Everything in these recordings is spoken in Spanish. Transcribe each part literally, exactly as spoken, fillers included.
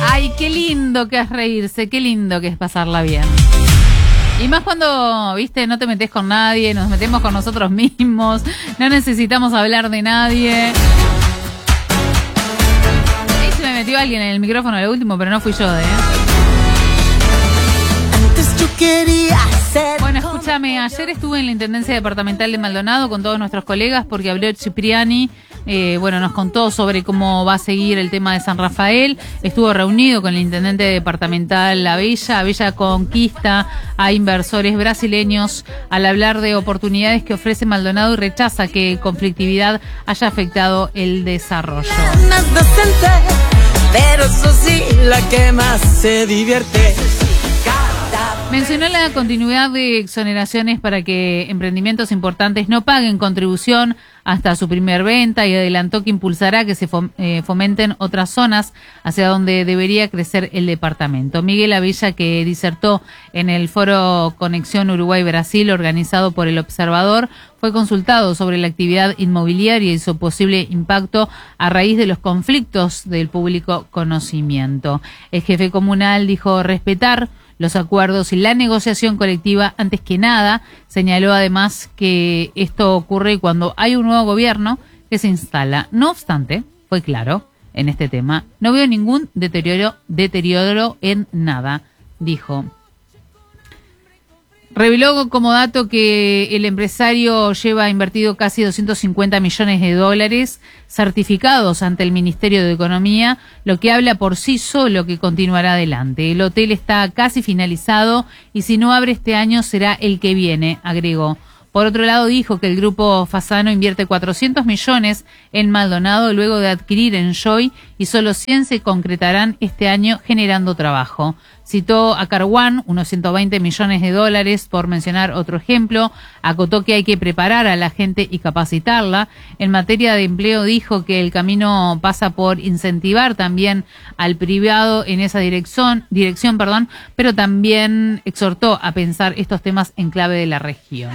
Ay, qué lindo que es reírse, qué lindo que es pasarla bien. Y más cuando, viste, no te metes con nadie, nos metemos con nosotros mismos, no necesitamos hablar de nadie. Ahí se me metió alguien en el micrófono lo último, pero no fui yo, ¿eh? Antes yo quería ser. Bueno, escúchame, ayer estuve en la Intendencia Departamental de Maldonado con todos nuestros colegas porque habló Cipriani. Eh, bueno, nos contó sobre cómo va a seguir el tema de San Rafael. Estuvo reunido con el intendente departamental Abella. Abella conquista a inversores brasileños al hablar de oportunidades que ofrece Maldonado y rechaza que conflictividad haya afectado el desarrollo. No es docente, pero eso sí, la que más se divierte. Mencionó la continuidad de exoneraciones para que emprendimientos importantes no paguen contribución hasta su primer venta y adelantó que impulsará que se fomenten otras zonas hacia donde debería crecer el departamento. Miguel Abella, que disertó en el foro Conexión Uruguay-Brasil organizado por El Observador, fue consultado sobre la actividad inmobiliaria y su posible impacto a raíz de los conflictos del público conocimiento. El jefe comunal dijo respetar los acuerdos y la negociación colectiva antes que nada. Señaló además que esto ocurre cuando hay un nuevo gobierno que se instala. No obstante, fue claro en este tema, no veo ningún deterioro, deterioro en nada, dijo. Reveló como dato que el empresario lleva invertido casi doscientos cincuenta millones de dólares certificados ante el Ministerio de Economía, lo que habla por sí solo que continuará adelante. El hotel está casi finalizado y si no abre este año será el que viene, agregó. Por otro lado, dijo que el grupo Fasano invierte cuatrocientos millones en Maldonado luego de adquirir Enjoy y solo cien se concretarán este año generando trabajo. Citó a Carwan, unos ciento veinte millones de dólares, por mencionar otro ejemplo. Acotó que hay que preparar a la gente y capacitarla. En materia de empleo dijo que el camino pasa por incentivar también al privado en esa dirección, dirección, perdón, pero también exhortó a pensar estos temas en clave de la región.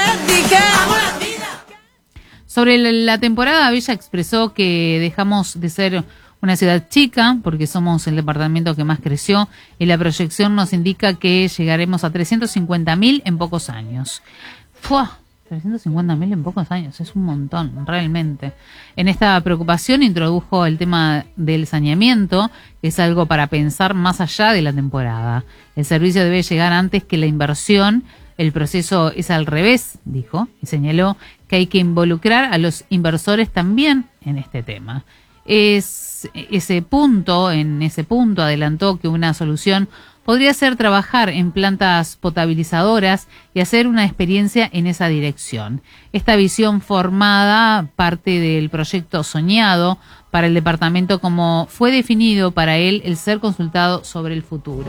Sobre la temporada, Abella expresó que dejamos de ser una ciudad chica, porque somos el departamento que más creció, y la proyección nos indica que llegaremos a trescientos cincuenta mil en pocos años. ¡Fua! trescientos cincuenta mil en pocos años, es un montón, realmente. En esta preocupación introdujo el tema del saneamiento, que es algo para pensar más allá de la temporada. El servicio debe llegar antes que la inversión. El proceso es al revés, dijo, y señaló que hay que involucrar a los inversores también en este tema. Es ese punto, en ese punto adelantó que una solución podría ser trabajar en plantas potabilizadoras y hacer una experiencia en esa dirección. Esta visión formada parte del proyecto soñado para el departamento como fue definido para él el ser consultado sobre el futuro.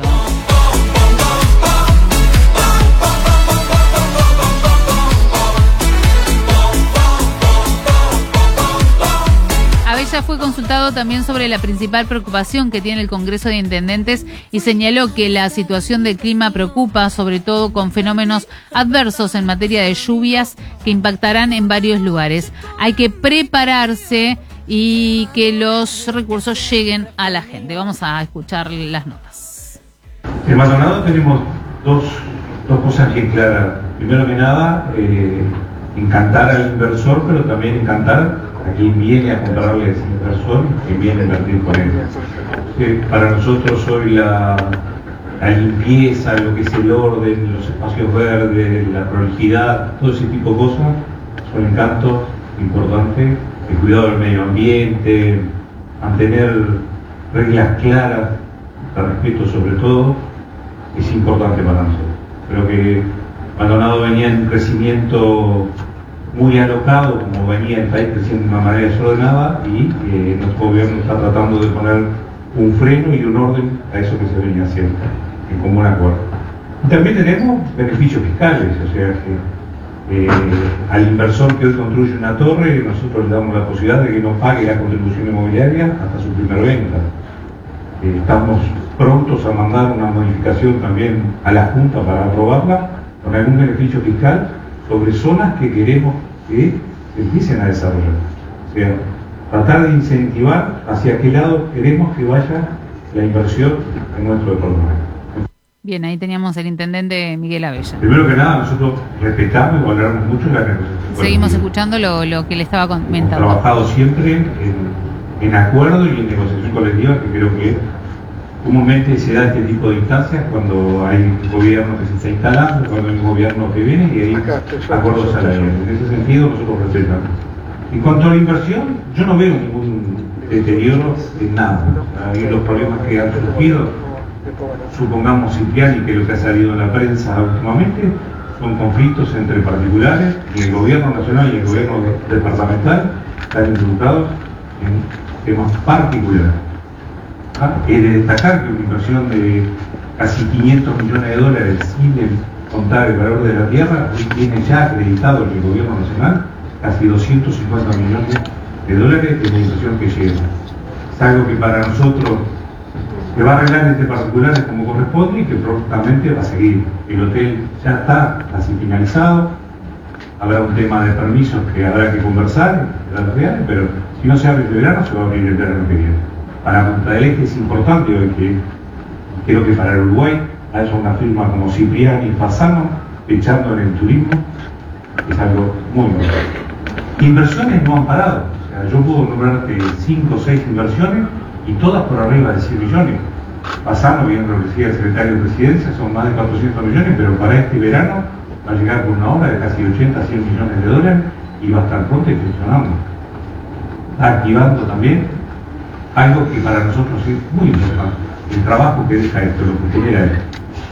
Abella fue consultado también sobre la principal preocupación que tiene el Congreso de Intendentes y señaló que la situación del clima preocupa, sobre todo con fenómenos adversos en materia de lluvias que impactarán en varios lugares. Hay que prepararse y que los recursos lleguen a la gente. Vamos a escuchar las notas. En Maldonado tenemos dos, dos cosas bien claras. Primero que nada, eh, encantar al inversor, pero también encantar a quien viene a comprarle ese inversor y quien viene a invertir con él. Eh, para nosotros hoy la, la limpieza, lo que es el orden, los espacios verdes, la prolijidad, todo ese tipo de cosas son encantos importantes. El cuidado del medio ambiente, mantener reglas claras de respeto sobre todo, es importante para nosotros. Creo que Maldonado venía en un crecimiento muy alocado, como venía el país creciendo de una manera desordenada, y eh, nuestro gobierno está tratando de poner un freno y un orden a eso que se venía haciendo, en común acuerdo. Y también tenemos beneficios fiscales, o sea que eh, al inversor que hoy construye una torre, nosotros le damos la posibilidad de que no pague la contribución inmobiliaria hasta su primer venta. Eh, estamos prontos a mandar una modificación también a la Junta para aprobarla, con algún beneficio fiscal sobre zonas que queremos que empiecen a desarrollar. O sea, tratar de incentivar hacia qué lado queremos que vaya la inversión en nuestro departamento. Bien, ahí teníamos el intendente Miguel Abella. Primero que nada, nosotros respetamos y valoramos mucho la negociación. Seguimos escuchando lo, lo que le estaba comentando. Hemos trabajado siempre en, en acuerdo y en negociación colectiva, que creo que comúnmente se da este tipo de instancias cuando hay un gobierno que se está instalando, cuando hay un gobierno que viene y hay acuerdos salariales. En ese sentido, nosotros respetamos. En cuanto a la inversión, yo no veo ningún deterioro en nada. Hay los problemas que han surgido, supongamos Cipriani, que lo que ha salido en la prensa últimamente son conflictos entre particulares y el gobierno nacional y el gobierno departamental están involucrados en temas particulares. ¿Ah? He de destacar que una inversión de casi quinientos millones de dólares sin contar el valor de la tierra, hoy tiene ya acreditado en el gobierno nacional casi doscientos cincuenta millones de dólares de la inversión que llega. Es algo que para nosotros que va a arreglar este particular como corresponde y que prontamente va a seguir. El hotel ya está casi finalizado, habrá un tema de permisos que habrá que conversar, pero si no se abre este verano, se va a abrir el verano que viene. Para Punta del Este es importante hoy que, creo que para el Uruguay haya una firma como Cipriani y Fasano, echando en el turismo, es algo muy importante. Inversiones no han parado, o sea, yo puedo nombrarte cinco o seis inversiones y todas por arriba de cien millones. Pasando, viendo lo que decía el secretario de Presidencia, son más de cuatrocientos millones, pero para este verano va a llegar con una obra de casi ochenta a cien millones de dólares y va a estar pronto y funcionando. Está activando también algo que para nosotros es muy importante, el trabajo que deja esto, lo que genera esto.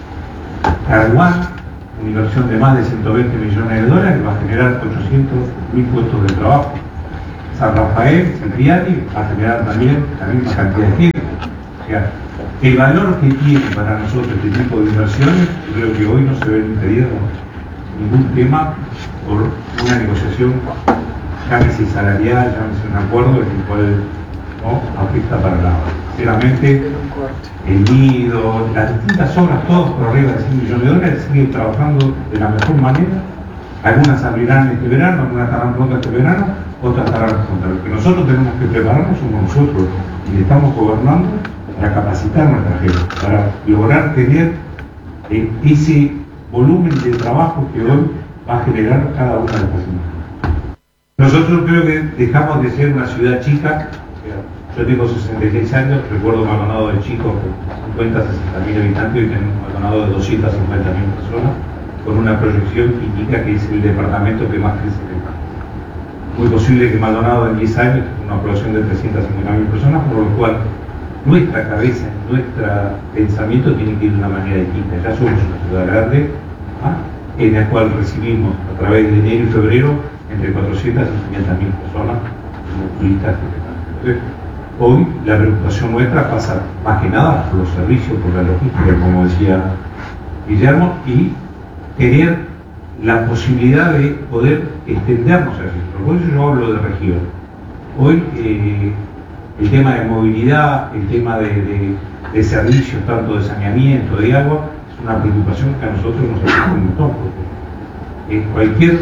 Caraguán, una inversión de más de ciento veinte millones de dólares, va a generar ochocientos mil puestos de trabajo. San Rafael, Cipriani, va a generar también la misma cantidad de gente. O sea, el valor que tiene para nosotros este tipo de inversiones, yo creo que hoy no se ve impedido ningún tema por una negociación, llámese salarial, llámese un acuerdo, el cual no afecta para nada. Sinceramente, el nido, las distintas obras, todos por arriba de cien millones de dólares, siguen trabajando de la mejor manera. Algunas abrirán este verano, algunas estarán pronto este verano, otras estarán pronto. Lo que nosotros tenemos que prepararnos somos nosotros y le estamos gobernando para capacitar a nuestra gente, para lograr tener eh, ese volumen de trabajo que hoy va a generar cada una de las personas. Nosotros creo que dejamos de ser una ciudad chica. Yo tengo sesenta y seis años, recuerdo Maldonado de chico, cincuenta, sesenta mil habitantes, y tenemos Maldonado de doscientas cincuenta mil personas, con una proyección que indica que es el departamento que más crece en el país. Muy posible que Maldonado en diez años tenga una población de trescientas cincuenta mil personas, por lo cual nuestra cabeza, nuestro pensamiento tiene que ir de una manera distinta. Ya somos una ciudad grande, ¿ah? en la cual recibimos a través de enero y febrero entre cuatrocientas y quinientas mil personas como turistas. Entonces, hoy la preocupación nuestra pasa más que nada por los servicios, por la logística, como decía Guillermo, y tener la posibilidad de poder extendernos allí. Por eso yo hablo de región. Hoy eh, el tema de movilidad, el tema de, de, de servicios, tanto de saneamiento, de agua, es una preocupación que a nosotros nos afecta un montón, porque en cualquier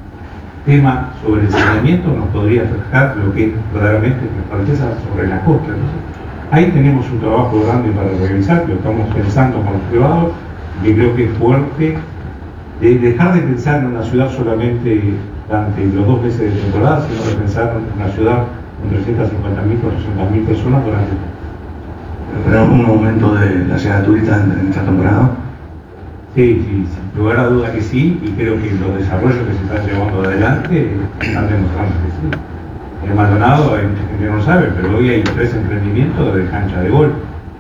tema sobre el saneamiento nos podría afectar lo que es verdaderamente nuestra sobre la costa. Entonces, ahí tenemos un trabajo grande para realizar, lo estamos pensando con los privados, y creo que es fuerte de dejar de pensar en una ciudad solamente durante los dos meses de temporada, sino de pensar en una ciudad con trescientas cincuenta mil, cuatrocientas mil personas durante el tiempo. ¿Pero algún aumento de la llegada de turistas en, en esta temporada? Sí, sí, sin lugar a duda que sí, y creo que los desarrollos que se están llevando adelante están demostrando que sí. En Maldonado, hay mucha gente que no lo sabe, pero hoy hay tres emprendimientos de cancha de golf.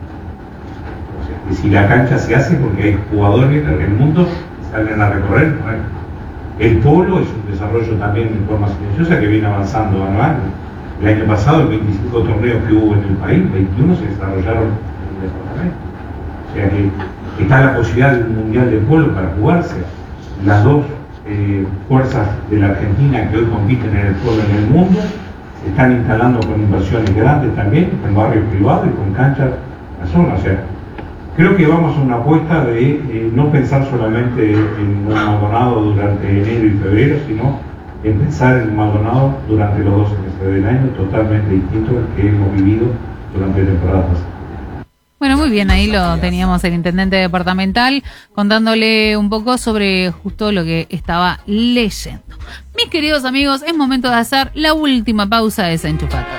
O sea, que si la cancha se hace porque hay jugadores en el mundo que salen a recorrer. Bueno, el polo es un desarrollo también de forma silenciosa que viene avanzando año a año. El año pasado, el veinticinco torneos que hubo en el país, veintiuno se desarrollaron en el departamento. O sea que está la posibilidad de un mundial de polo para jugarse. Las dos eh, fuerzas de la Argentina que hoy compiten en el polo en el mundo se están instalando con inversiones grandes también, con barrios privados y con canchas en la zona. O sea, creo que vamos a una apuesta de eh, no pensar solamente en un Maldonado durante enero y febrero, sino en pensar en un Maldonado durante los doce meses del año, totalmente distinto al que hemos vivido durante temporadas pasadas. Muy bien, ahí lo teníamos el intendente departamental contándole un poco sobre justo lo que estaba leyendo. Mis queridos amigos, es momento de hacer la última pausa de Desenchufate.